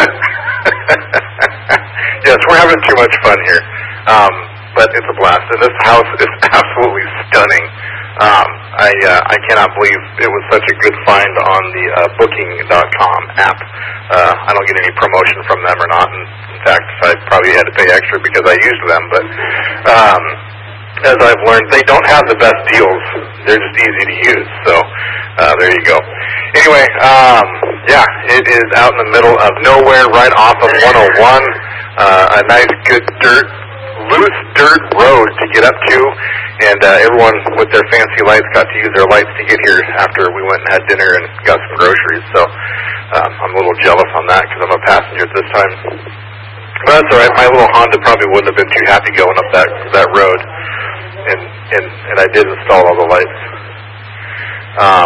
H: yes, we're having too much fun here. Um, but it's a blast. And this house is absolutely stunning. Um, I uh, I cannot believe it was such a good find on the uh, booking dot com app. Uh, I don't get any promotion from them or not. And in fact, I probably had to pay extra because I used them. But um, as I've learned, they don't have the best deals. They're just easy to use. So uh, there you go. Anyway, um, yeah, it is out in the middle of nowhere, right off of one oh one. Uh, a nice, good dirt, loose dirt road to get up to. And uh, everyone with their fancy lights got to use their lights to get here after we went and had dinner and got some groceries. So um, I'm a little jealous on that because I'm a passenger at this time. But that's all right. My little Honda probably wouldn't have been too happy going up that that road. And and, and I did install all the lights. Um,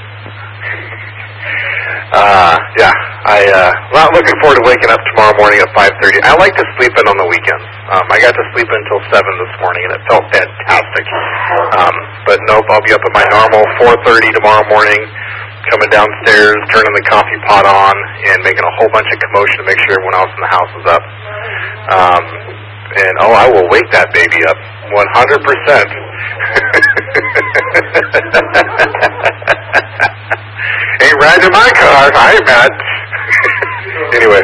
H: uh, yeah, I uh, not looking forward to waking up tomorrow morning at five thirty. I like to sleep in on the weekends. Um, I got to sleep until seven this morning, and it felt fantastic. Um, but nope, I'll be up at my normal four thirty tomorrow morning, coming downstairs, turning the coffee pot on, and making a whole bunch of commotion to make sure everyone else in the house is up. Um, and, oh, I will wake that baby up one hundred percent. Ain't riding my car, I ain't mad. Anyway.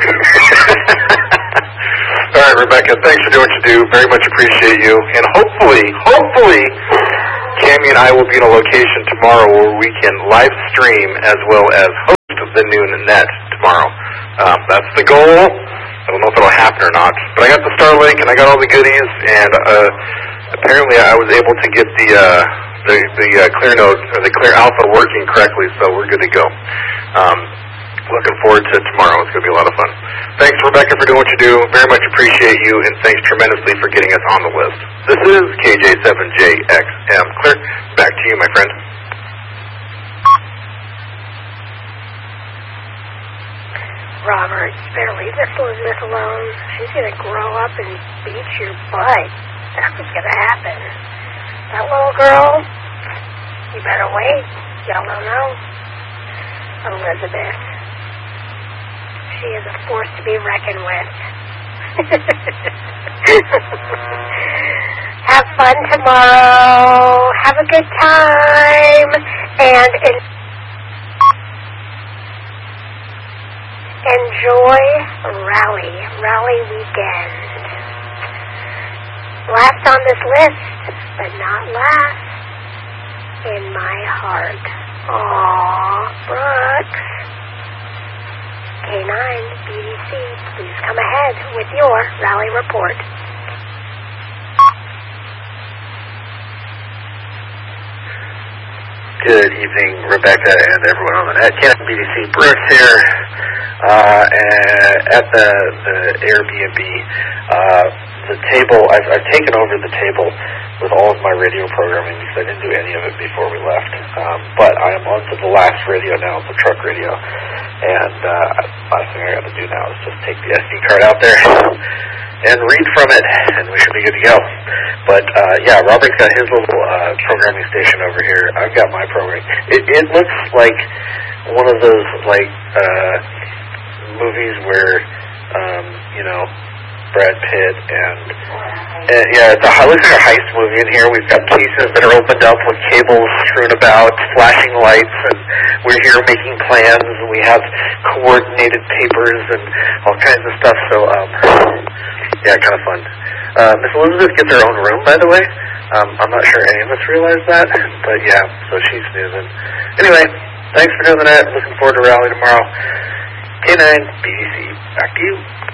H: All right, Rebecca, thanks for doing what you do. Very much appreciate you. And hopefully, hopefully, Cammie and I will be in a location tomorrow where we can live stream as well as host the noon net tomorrow. Um, that's the goal. I don't know if it'll happen or not, but I got the Starlink and I got all the goodies, and uh, apparently I was able to get the uh, the, the uh, clear node or the clear alpha working correctly, so we're good to go. Um, looking forward to tomorrow. It's going to be a lot of fun. Thanks, Rebecca, for doing what you do. Very much appreciate you, and thanks tremendously for getting us on the list. This is K J seven J X M. Clear, back to you, my friend.
B: Robert, you better leave this Elizabeth alone. She's going to grow up and beat your butt. That's what's going to happen. That little girl, you better wait. Y'all don't know. Elizabeth. She is a force to be reckoned with. Have fun tomorrow. Have a good time. And en- enjoy Rally. Rally weekend. Last on this list, but not last in my heart. Aww, Brooks. K nine B D C, please come ahead with your rally report.
I: Good evening, Rebecca and everyone on the net. K nine B D C, Brooks here uh, at the, the Airbnb. Uh, the table, I've, I've taken over the table with all of my radio programming because I didn't do any of it before we left. Um, but I am on to the last radio now, the truck radio. And uh, last thing I got to do now is just take the S D card out there and read from it, and we should be good to go. But uh, yeah, Robert's got his little uh, programming station over here. I've got my programming. It, it looks like one of those like uh, movies where um, you know, Brad Pitt and uh, yeah, it's a, it looks like a heist movie in here. We've got cases that are opened up with cables strewn about, flashing lights, and we're here making plans. And we have coordinated papers and all kinds of stuff. So um, yeah, kind of fun. Uh, Miss Elizabeth gets her own room, by the way. Um, I'm not sure any of us realize that, but yeah, so she's snoozing. Anyway, thanks for doing that. Looking forward to Rally tomorrow. K nine B D C, back to you.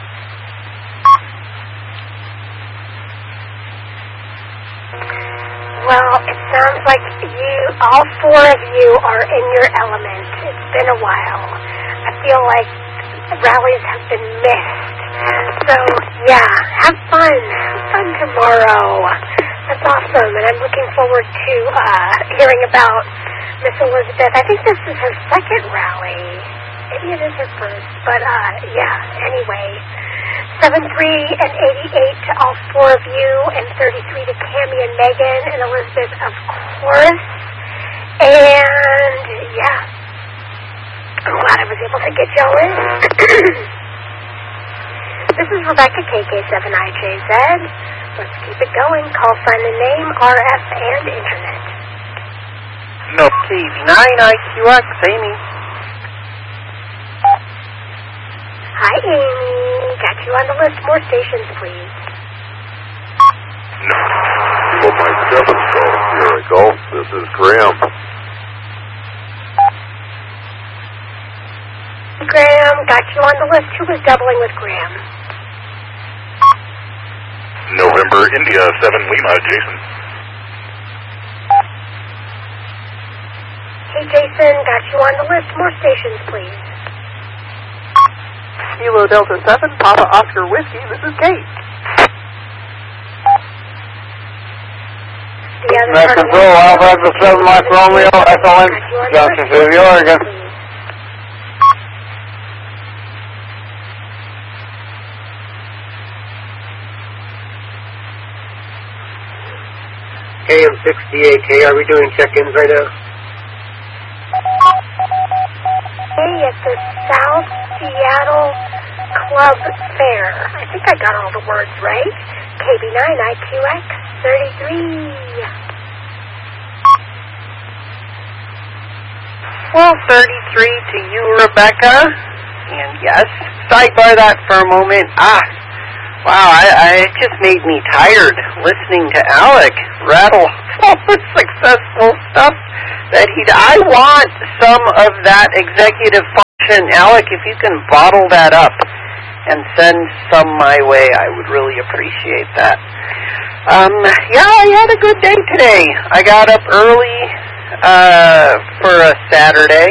B: Well, it sounds like you, all four of you are in your element. It's been a while. I feel like rallies have been missed. So, yeah, have fun. Have fun tomorrow. That's awesome, and I'm looking forward to uh, hearing about Miss Elizabeth. I think this is her second rally. Maybe it is her first, but uh, yeah, anyway. seven three and eighty-eight to all four of you, and thirty-three to Cammie and Megan, and Elizabeth, of course. And, yeah, I'm glad I was able to get y'all in. This is Rebecca, K K seven I J Z. Let's keep it going. Call sign and name, R F, and Internet.
M: No, K B nine I Q X, Amy.
B: Hi, Amy. Got you on the list. More stations, please.
D: No. my seventh Golf Sierra Golf. This is Graham.
B: Graham, got you on the list. Who was doubling with Graham?
J: November, India, seven Lima, Jason.
B: Hey, Jason, got you on the list. More stations, please.
M: Kilo Delta seven, Papa Oscar Whiskey, this is Kate.
B: The other
N: Master Control, Alpha Alpha seven, Mike Romeo, Echo Lynch, Johnson City, Oregon.
O: K M sixty-eight K, are we doing check-ins right now?
B: Hey, at the South Seattle Club Fair. I think I got all the words right. K B nine I Q X thirty-three.
M: Well, thirty-three to you, Rebecca. And yes, sidebar that for a moment. Ah, wow, I, I, it just made me tired listening to Alec rattle all the successful stuff that he. I want some of that executive And Alec, if you can bottle that up and send some my way, I would really appreciate that. Um, yeah, I had a good day today. I got up early uh, for a Saturday.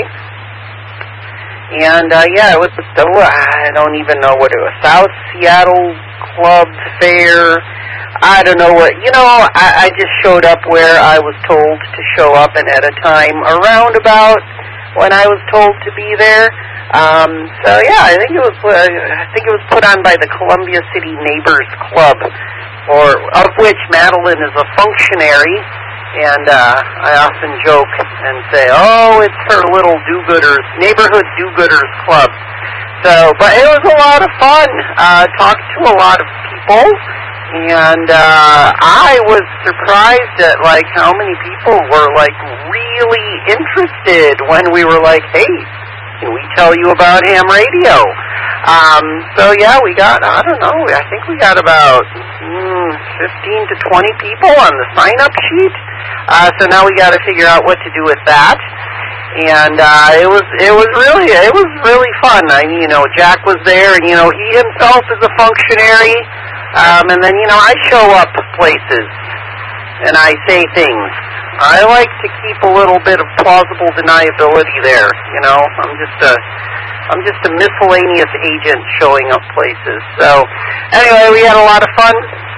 M: And, uh, yeah, it was, oh, I don't even know what it was, South Seattle Club Fair. I don't know what, you know, I, I just showed up where I was told to show up and at a time around about when I was told to be there. Um, so yeah, I think it was, uh, I think it was put on by the Columbia City Neighbors Club, or of which Madeline is a functionary. And uh, I often joke and say, oh, it's her little do-gooders, neighborhood do-gooders club. So, but it was a lot of fun. Uh, talked to a lot of people. And uh, I was surprised at, like, how many people were, like, really interested when we were like, hey, can we tell you about ham radio? Um, so, yeah, we got, I don't know, I think we got about mm, fifteen to twenty people on the sign-up sheet. Uh, so now we got to figure out what to do with that. And uh, it was it was really it was really fun. I mean, you know, Jack was there, and you know, he himself is a functionary. Um, and then, you know, I show up places, and I say things. I like to keep a little bit of plausible deniability there, you know. I'm just a, I'm just a miscellaneous agent showing up places. So, anyway, we had a lot of fun,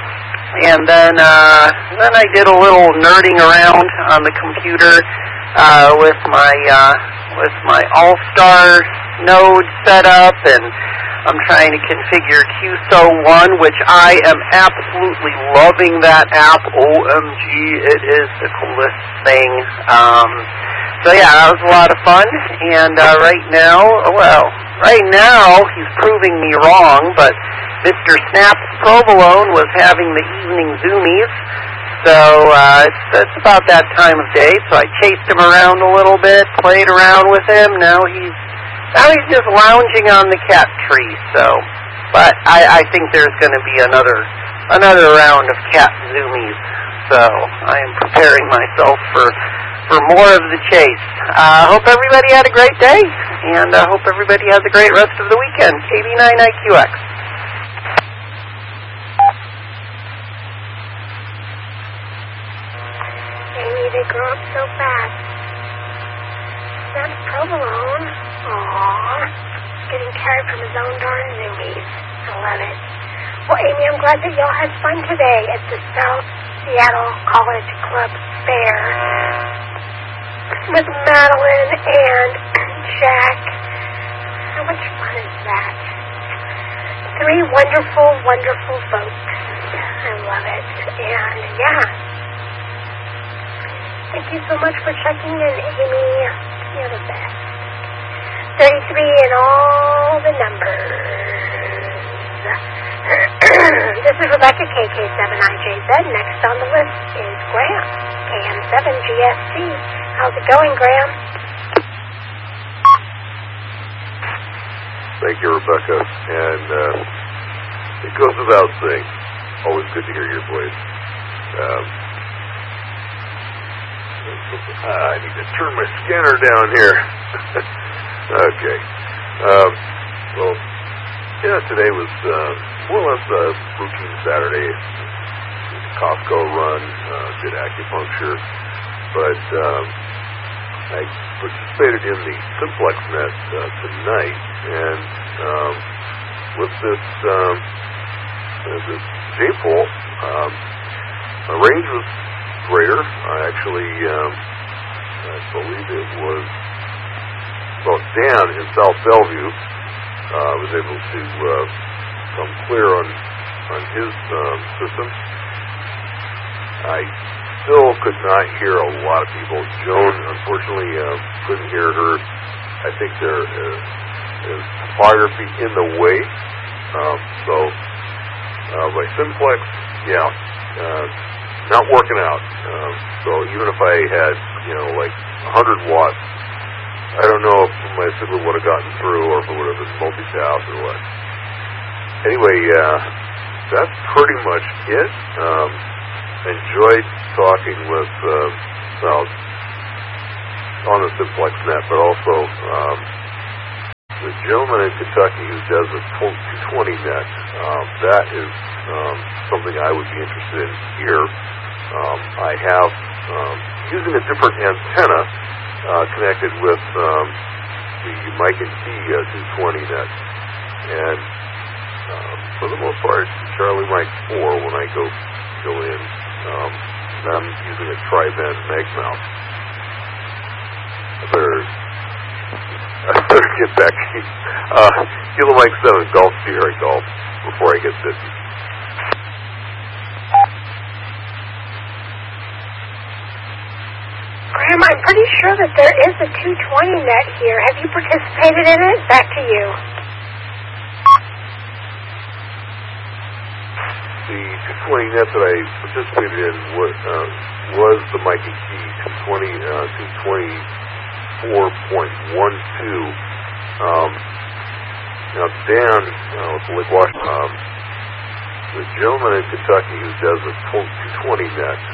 M: and then, uh, then I did a little nerding around on the computer uh, with my, uh, with my All-Star node set up, and I'm trying to configure Q S O one, which I am absolutely loving that app. O M G, it is the coolest thing. Um, so yeah, that was a lot of fun. And uh, right now, well, right now he's proving me wrong, but Mister Snaps Provolone was having the evening zoomies. So uh, it's, it's about that time of day. So I chased him around a little bit, played around with him. Now he's Now he's just lounging on the cat tree, so, but I, I think there's going to be another another round of cat zoomies, so I am preparing myself for, for more of the chase. I uh, hope everybody had a great day, and I uh, hope everybody has a great rest of the weekend. K B nine I Q X.
B: Amy, they grow up so fast. That's provolone. Aww, getting carried from his own darn zoomies. I love it. Well, Amy, I'm glad that y'all had fun today at the South Seattle College Club Fair with Madeline and Jack. How much fun is that? Three wonderful, wonderful folks. I love it. And, yeah. Thank you so much for checking in, Amy. You're the best. thirty-three and all the numbers. This is Rebecca, K K seven I J Z. Next on the list is Graham, K M seven G S T. How's it going, Graham?
D: Thank you, Rebecca. And uh, it goes without saying, always good to hear your voice. Um, I need to turn my scanner down here. Okay. Um, well, yeah, today was uh, more or less a routine Saturday. Costco run, uh, did acupuncture, but um, I participated in the Simplex Net uh, tonight, and um, with this um, uh, this J-pole, um, my range was greater. I actually, um, I believe it was well Dan in South Bellevue. Uh, was able to uh, come clear on on his um, system. I still could not hear a lot of people. Joan, unfortunately, uh, couldn't hear her. I think there is, is topography in the way. Um, so, uh, by Simplex, yeah, uh, not working out. Um, so even if I had, you know, like one hundred watts, I don't know if my signal would have gotten through or if it would have been multi-pass or what. Anyway, uh, that's pretty much it. Um, enjoyed talking with, uh, well, on the Simplex Net, but also um, the gentleman in Kentucky who does a two twenty net, um, that is um, something I would be interested in here. Um, I have, um, using a different antenna, uh, connected with um, the Mike and Key uh, two twenty net. And um, for the most part, Charlie Mike four, when I go go in, um, I'm using a tri-band mag mount. I better, I better get back to you. Uh, Kilo Mike seven, Golf Sierra Golf, before I get fifty.
B: Graham, I'm pretty sure that there is a two twenty net here. Have you participated in it? Back to you.
D: The two twenty net that I participated in was, uh, was the Mikey Key two twenty, uh, two twenty-four point one two. Um, now, Dan, uh, with Lake Washington, um, the gentleman in Kentucky who does a two twenty net,